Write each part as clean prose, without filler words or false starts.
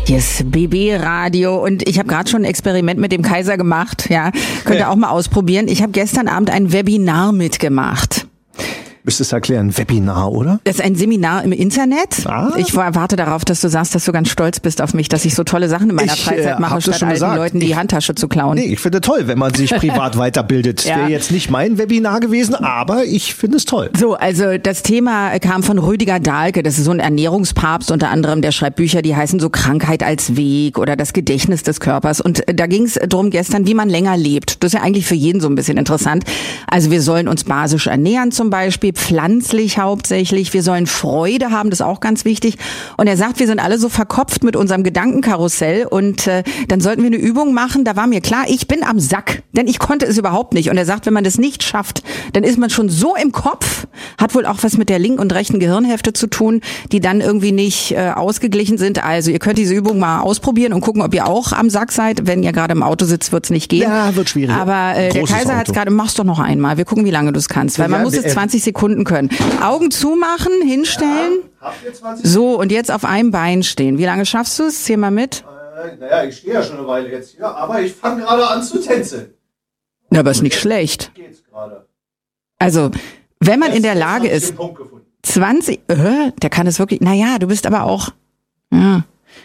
Hier ist BB Radio und ich habe gerade schon ein Experiment mit dem Kaiser gemacht. Ja, könnt ihr auch mal ausprobieren. Ich habe gestern Abend ein Webinar mitgemacht. Müsstest du erklären, Webinar, oder? Das ist ein Seminar im Internet. Ich warte darauf, dass du sagst, dass du ganz stolz bist auf mich, dass ich so tolle Sachen in meiner Freizeit mache, statt alten Leuten die Handtasche zu klauen. Nee, ich finde toll, wenn man sich privat weiterbildet. Ja. Wäre jetzt nicht mein Webinar gewesen, aber ich finde es toll. So, also das Thema kam von Rüdiger Dahlke. Das ist so ein Ernährungspapst unter anderem, der schreibt Bücher, die heißen so Krankheit als Weg oder das Gedächtnis des Körpers. Und da ging es darum gestern, wie man länger lebt. Das ist ja eigentlich für jeden so ein bisschen interessant. Also wir sollen uns basisch ernähren zum Beispiel, pflanzlich hauptsächlich. Wir sollen Freude haben, das ist auch ganz wichtig. Und er sagt, wir sind alle so verkopft mit unserem Gedankenkarussell und dann sollten wir eine Übung machen. Da war mir klar, ich bin am Sack, denn ich konnte es überhaupt nicht. Und er sagt, wenn man das nicht schafft, dann ist man schon so im Kopf, hat wohl auch was mit der linken und rechten Gehirnhälfte zu tun, die dann irgendwie nicht ausgeglichen sind. Also ihr könnt diese Übung mal ausprobieren und gucken, ob ihr auch am Sack seid. Wenn ihr gerade im Auto sitzt, wird's nicht gehen. Ja, wird schwierig. Aber der Kaiser hat es gerade, mach's doch noch einmal. Wir gucken, wie lange du es kannst, weil man muss es 20 Sekunden können. Augen zumachen, hinstellen. So, und jetzt auf einem Bein stehen. Wie lange schaffst du es? Zähl mal mit. Naja, ich stehe ja schon eine Weile jetzt hier, aber ich fange gerade an zu tänzeln. Ja, aber ist nicht schlecht. Geht's gerade. Also, wenn man in der Lage ist, Den Punkt gefunden. 20, der kann es wirklich, naja, du bist aber auch, ja,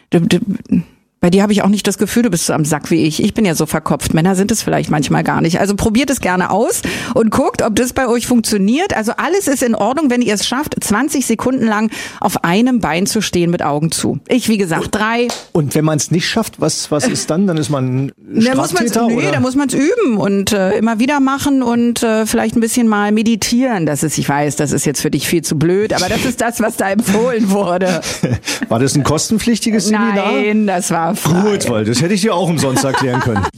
bei dir habe ich auch nicht das Gefühl, du bist so am Sack wie ich. Ich bin ja so verkopft. Männer sind es vielleicht manchmal gar nicht. Also probiert es gerne aus und guckt, ob das bei euch funktioniert. Also alles ist in Ordnung, wenn ihr es schafft, 20 Sekunden lang auf einem Bein zu stehen mit Augen zu. Ich, wie gesagt, 3. Und wenn man es nicht schafft, was ist dann? Dann ist man Straftäter, oder? Da muss man es üben und immer wieder machen und vielleicht ein bisschen mal meditieren. Ich weiß, das ist jetzt für dich viel zu blöd, aber das ist das, was da empfohlen wurde. War das ein kostenpflichtiges Seminar? Nein, das war frei. Gut, weil das hätte ich dir auch umsonst erklären können.